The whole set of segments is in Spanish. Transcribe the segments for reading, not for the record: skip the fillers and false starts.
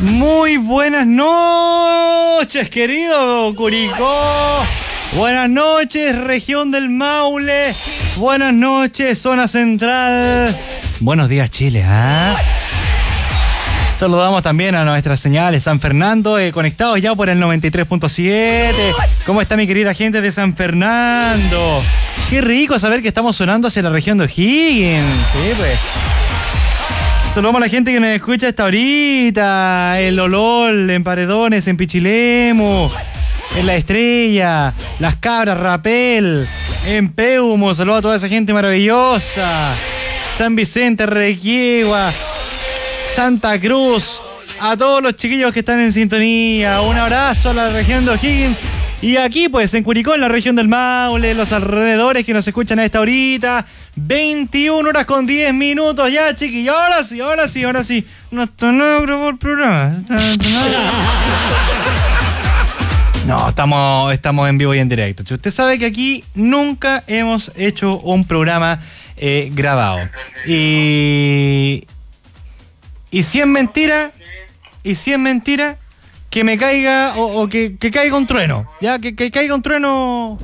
Muy buenas noches, querido Curicó. Buenas noches, región del Maule. Buenas noches, zona central. Buenos días, Chile, ¿ah? Saludamos también a nuestras señales San Fernando, conectados ya por el 93.7. ¿Cómo está mi querida gente de San Fernando? Qué rico saber que estamos sonando hacia la región de O'Higgins. Sí, pues. Saludamos a la gente que nos escucha hasta ahorita. En Lolol, en Paredones, en Pichilemu, en La Estrella, Las Cabras, Rapel, en Peumo. Saludos a toda esa gente maravillosa. San Vicente, Requiegua, Santa Cruz, a todos los chiquillos que están en sintonía. Un abrazo a la región de O'Higgins. Y aquí, pues, en Curicó, en la región del Maule, los alrededores que nos escuchan a esta horita. 21 horas con 10 minutos ya, chiquillos. Ahora sí. No grabó el programa. No, estamos en vivo y en directo. Usted sabe que aquí nunca hemos hecho un programa grabado. Y si es mentira, que me caiga o que caiga un trueno. Ya, que caiga un trueno.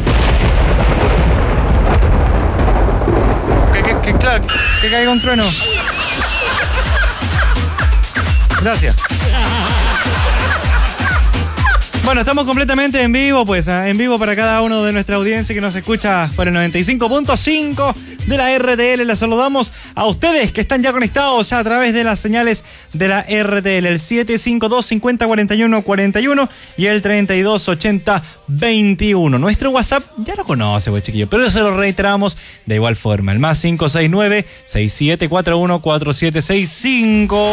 Claro, que caiga un trueno. Gracias. Bueno, estamos completamente en vivo, pues, en vivo para cada uno de nuestra audiencia que nos escucha por el 95.5 de la RTL. Les saludamos a ustedes que están ya conectados a través de las señales de la RTL, el 752-50-41-41 y el 3280-21. Nuestro WhatsApp ya lo conoce, pues, chiquillos, pero se lo reiteramos de igual forma, el más 569-6741-4765.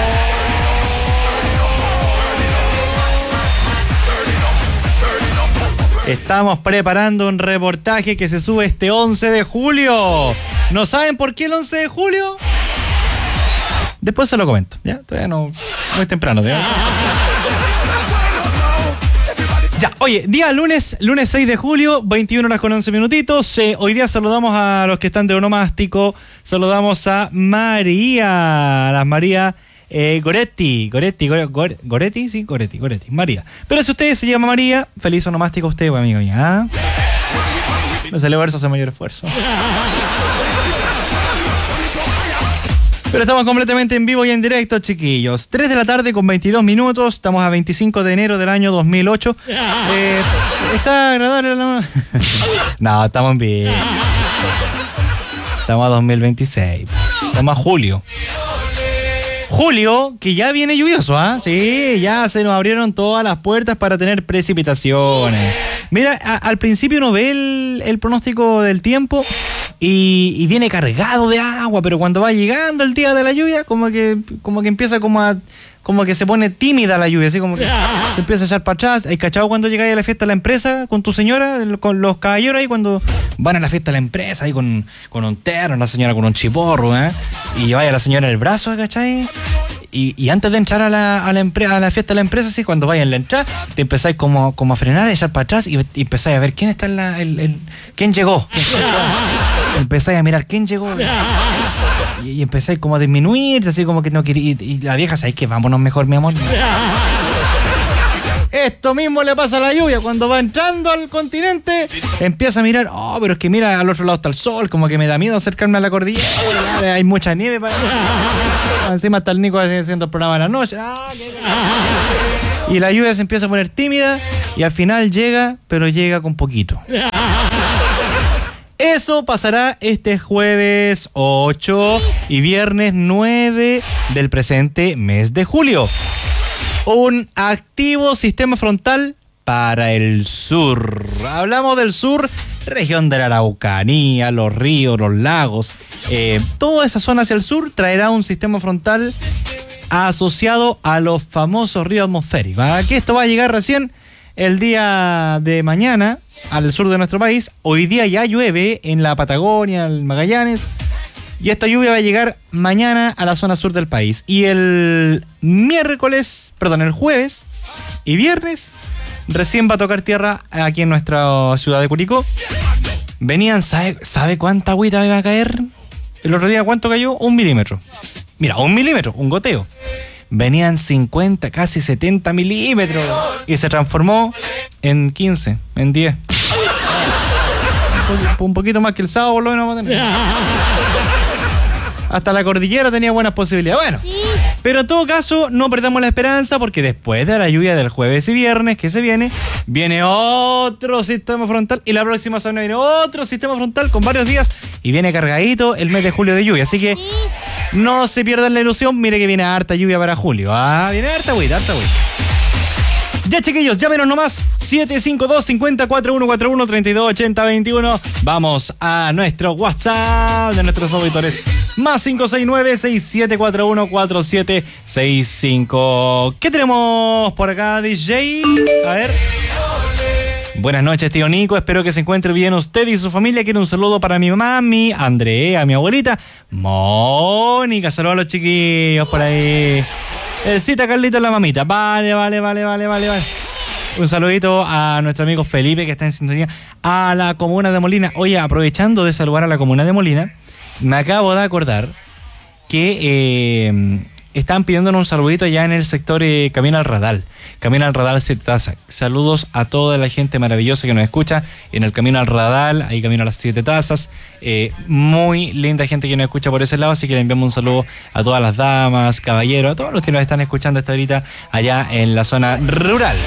Estamos preparando un reportaje que se sube este 11 de julio. ¿No saben por qué el 11 de julio? Después se lo comento, ¿ya? Todavía no es temprano, ¿ya? Ya, oye, día lunes 6 de julio, 21 horas con 11 minutitos. Hoy día saludamos a los que están de onomástico. Saludamos a María, las María... Goretti, María. Pero si usted se llama María, feliz onomástico usted, pues, amigo mío. ¿Ah? No se le verso hace mayor esfuerzo. Pero estamos completamente en vivo y en directo, chiquillos. 3 de la tarde con 22 minutos. Estamos a 25 de enero del año 2008. ¿Está agradable la... No, estamos bien. Estamos a 2026. Estamos a julio. Julio, que ya viene lluvioso, ¿ah? Sí, ya se nos abrieron todas las puertas para tener precipitaciones. Mira, al principio uno ve el pronóstico del tiempo y viene cargado de agua, pero cuando va llegando el día de la lluvia, como que empieza como que se pone tímida la lluvia, así como que se empieza a echar para atrás. ¿Hay cachado cuando llegáis a la fiesta de la empresa con tu señora, con los caballeros ahí, cuando van a la fiesta de la empresa ahí con un terno, la señora con un chiporro, y vaya la señora en el brazo, ¿cachai? Y antes de entrar a la fiesta de la empresa, así, cuando vaya en la entrada, te empezáis como a frenar, a echar para atrás y empezáis a ver quién está quién llegó. Empezáis a mirar quién llegó. Y empezáis como a disminuir, así como que no quería. Y la vieja, ¿sabes qué? Vámonos mejor, mi amor. Esto mismo le pasa a la lluvia. Cuando va entrando al continente, empieza a mirar. Oh, pero es que mira, al otro lado está el sol. Como que me da miedo acercarme a la cordillera. Hay mucha nieve para allá. Encima está el Nico haciendo el programa en la noche. Y la lluvia se empieza a poner tímida. Y al final llega, pero llega con poquito. Eso pasará este jueves 8 y viernes 9 del presente mes de julio. Un activo sistema frontal para el sur. Hablamos del sur, región de la Araucanía, los ríos, los lagos. Toda esa zona hacia el sur traerá un sistema frontal asociado a los famosos ríos atmosféricos. Aquí esto va a llegar recién el día de mañana al sur de nuestro país. Hoy día ya llueve en la Patagonia, en Magallanes, y esta lluvia va a llegar mañana a la zona sur del país. Y el jueves y viernes recién va a tocar tierra aquí en nuestra ciudad de Curicó. Venían, ¿sabe cuánta agüita iba a caer? El otro día, ¿cuánto cayó? 1 milímetro. Mira, 1 milímetro, un goteo. venían 50, casi 70 milímetros y se transformó en 15, en 10. Un poquito más que el sábado, por lo menos vamos a tener. Hasta la cordillera tenía buenas posibilidades. Bueno, pero en todo caso, no perdamos la esperanza porque después de la lluvia del jueves y viernes que se viene otro sistema frontal y la próxima semana viene otro sistema frontal con varios días y viene cargadito el mes de julio de lluvia. Así que no se pierdan la ilusión. Mire que viene harta lluvia para julio. Viene harta agüita, harta agüita. Ya, chiquillos, llámenos nomás. 752-50-4141-3280-21. Vamos a nuestro WhatsApp de nuestros auditores. Más 569-6741-4765. ¿Qué tenemos por acá, DJ? A ver. Buenas noches, tío Nico. Espero que se encuentre bien usted y su familia. Quiero un saludo para mi mami, Andrea, mi abuelita, Mónica. Saludos a los chiquillos por ahí. Cita Carlito la mamita. Vale. Un saludito a nuestro amigo Felipe que está en sintonía. A la comuna de Molina. Oye, aprovechando de saludar a la comuna de Molina, me acabo de acordar que están pidiéndonos un saludito allá en el sector Camino al Radal. Camino al Radal 7 Tazas. Saludos a toda la gente maravillosa que nos escucha en el Camino al Radal, ahí Camino a las 7 Tazas. Muy linda gente que nos escucha por ese lado, así que le enviamos un saludo a todas las damas, caballeros, a todos los que nos están escuchando hasta ahorita allá en la zona rural.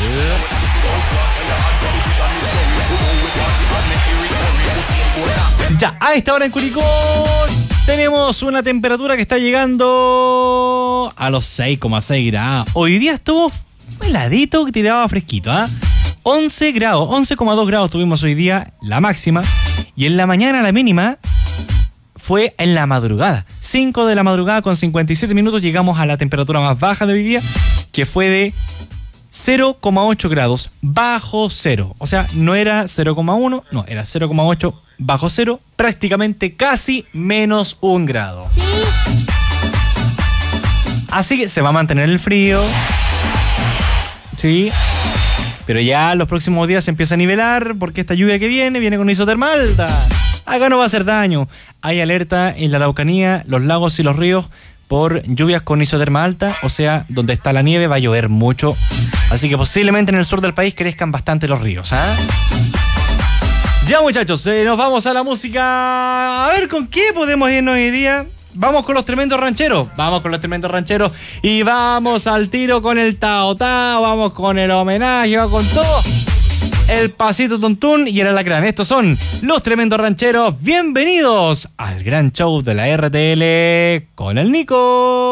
Ya, a esta hora en Curicó tenemos una temperatura que está llegando a los 6,6 grados. Hoy día estuvo heladito, que tiraba fresquito, 11 grados, 11,2 grados tuvimos hoy día, la máxima. Y en la mañana la mínima fue en la madrugada. 5 de la madrugada con 57 minutos llegamos a la temperatura más baja de hoy día, que fue de 0,8 grados bajo cero. O sea, no era 0,1, no, era 0,8 bajo cero, prácticamente casi menos 1 grado. Sí. Así que se va a mantener el frío. Sí. Pero ya los próximos días se empieza a nivelar porque esta lluvia que viene con isotermal. Acá no va a hacer daño. Hay alerta en la Araucanía, los lagos y los ríos por lluvias con isoterma alta, o sea, donde está la nieve va a llover mucho. Así que posiblemente en el sur del país crezcan bastante los ríos, Ya, muchachos, nos vamos a la música. A ver, ¿con qué podemos irnos hoy día? Vamos con los tremendos rancheros. Y vamos al tiro con el Tao Tao. Vamos con el homenaje, vamos con todo. El pasito tuntún y el alacrán. Estos son los tremendos rancheros. Bienvenidos al gran show de la RTL con el Nico.